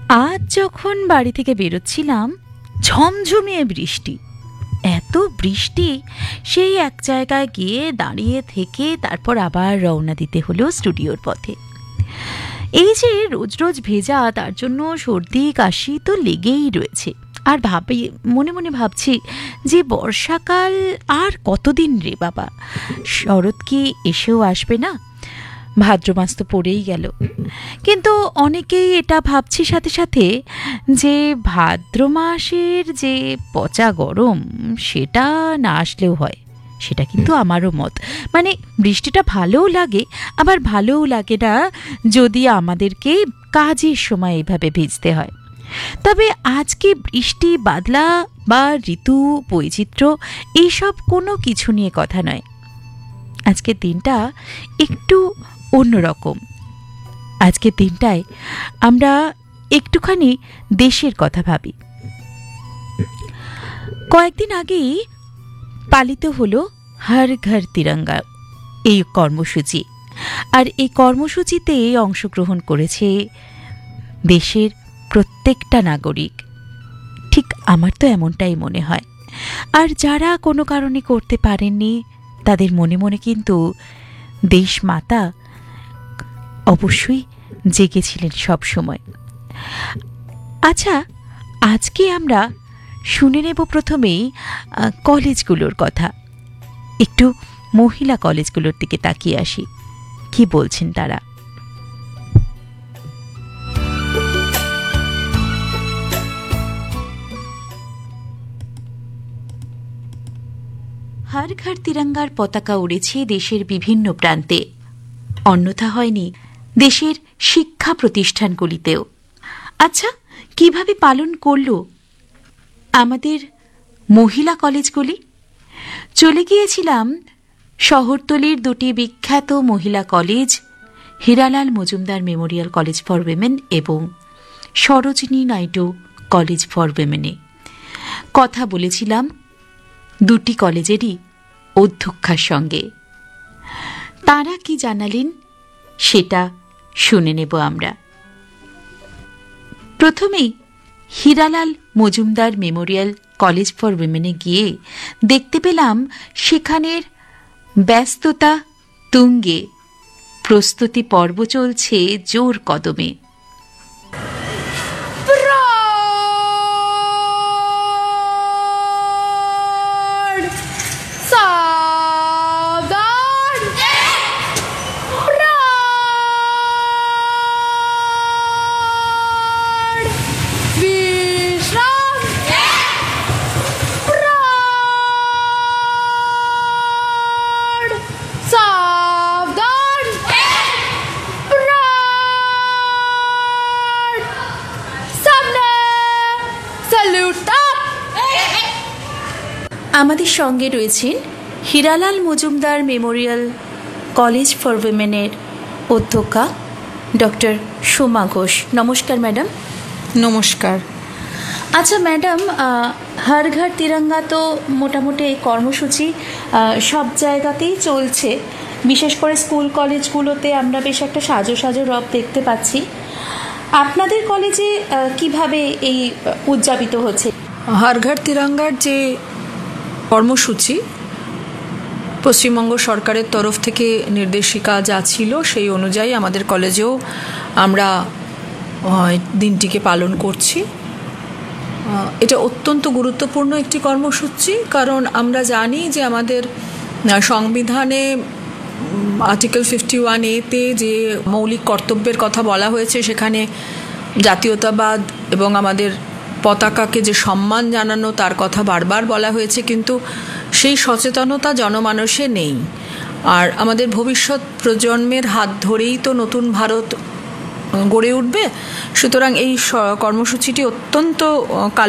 আজ যখন বাড়ি থেকে বেরোচ্ছিলাম, ঝমঝমিয়ে বৃষ্টি, এত বৃষ্টি, সেই এক জায়গায় গিয়ে দাঁড়িয়ে থেকে তারপর আবার রওনা দিতে হলো স্টুডিওর পথে। এই যে রোজ রোজ ভেজা, তার জন্য সর্দি কাশি তো লেগেই রয়েছে। আর মনে মনে ভাবছি যে বর্ষাকাল আর কতদিন রে বাবা, শরৎ কি এসেও আসবে না? ভাদ্র মাস তো পড়েই গেল। কিন্তু অনেকেই এটা ভাবছি সাথে সাথে যে ভাদ্র মাসের যে পচা গরম, সেটা না আসলেও হয়। সেটা কিন্তু আমারও মত। মানে বৃষ্টিটা ভালোও লাগে, আবার ভালোও লাগে না যদি আমাদেরকে কাজের সময় এইভাবে ভিজতে হয়। তবে আজকে বৃষ্টি বাদলা বা ঋতু বৈচিত্র্য এইসব কোনো কিছু নিয়ে কথা নয়। আজকের দিনটা একটু অন্যরকম। আজকের দিনটায় আমরা একটুখানি দেশের কথা ভাবি। কয়েকদিন আগেই পালিত হলো হর ঘর তিরঙ্গা এই কর্মসূচি। আর এই কর্মসূচিতে অংশগ্রহণ করেছে দেশের প্রত্যেকটা নাগরিক। ঠিক আমার তো এমনটাই মনে হয়। আর যারা কোনো কারণে করতে পারেননি, তাদের মনে মনে কিন্তু দেশ মাতা অবশ্যই জেগেছিলেন সব সময়। আচ্ছা, আজকে আমরা শুনে নেব প্রথমেই কলেজগুলোর কথা। একটু মহিলা কলেজগুলোর দিকে তাকিয়ে আসি, কি বলছেন তারা। হর ঘর তিরঙ্গার পতাকা উড়েছে দেশের বিভিন্ন প্রান্তে। অন্যথা হয়নি দেশের শিক্ষা প্রতিষ্ঠানগুলিতেও। আচ্ছা, কিভাবে পালন করল আমাদের মহিলা কলেজগুলি? চলে গিয়েছিলাম শহরতলির দুটি বিখ্যাত মহিলা college, Hiralal Majumdar Memorial college for women এবং সরোজিনী নাইডু কলেজ ফর উইমেনে। কথা বলেছিলাম দুটি কলেজেরই অধ্যক্ষার সঙ্গে। তারা কি জানালেন সেটা শুনে নেব আমরা। প্রথমেই Hiralal Majumdar Memorial college for উইমেনে গিয়ে দেখতে পেলাম সেখানের ব্যস্ততা তুঙ্গে, প্রস্তুতি পর্ব চলছে জোর কদমে। আমাদের সঙ্গে রয়েছেন Hiralal Majumdar Memorial college for উইমেনের অধ্যক্ষা ডক্টর সোমা ঘোষ। নমস্কার ম্যাডাম। নমস্কার। আচ্ছা ম্যাডাম, হর ঘর তিরঙ্গা তো মোটামুটি এই কর্মসূচি সব জায়গাতেই চলছে। বিশেষ করে স্কুল কলেজগুলোতে আমরা বেশ একটা সাজো সাজো রব দেখতে পাচ্ছি। আপনাদের কলেজে কিভাবে এই উদযাপিত হচ্ছে? হর ঘর তিরঙ্গার যে কর্মসূচি পশ্চিমবঙ্গ সরকারের তরফ থেকে নির্দেশিকা যা ছিল সেই অনুযায়ী আমাদের কলেজেও আমরা দিনটিকে পালন করছি। এটা অত্যন্ত গুরুত্বপূর্ণ একটি কর্মসূচি, কারণ আমরা জানি যে আমাদের সংবিধানে আর্টিকেল 51A-তে যে মৌলিক কর্তব্যের কথা বলা হয়েছে, সেখানে জাতীয়তাবাদ এবং আমাদের পতাকাকে যে সম্মান জানানো তার কথা বারবার বলা হয়েছে, কিন্তু সেই সচেতনতা জনমানসে নেই। আর আমাদের ভবিষ্যৎ প্রজন্মের হাত ধরেই তো নতুন ভারত গড়ে উঠবে। সুতরাং এই কর্মসূচিটি অত্যন্ত